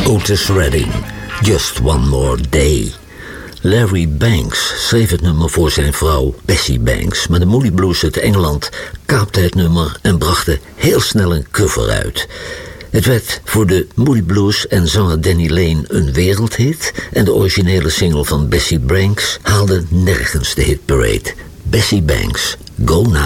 Otis Redding, Just One More Day. Larry Banks schreef het nummer voor zijn vrouw Bessie Banks, maar de Moody Blues uit Engeland kaapte het nummer en brachten heel snel een cover uit. Het werd voor de Moody Blues en zanger Danny Lane een wereldhit en de originele single van Bessie Banks haalde nergens de hitparade. Bessie Banks, Go Now.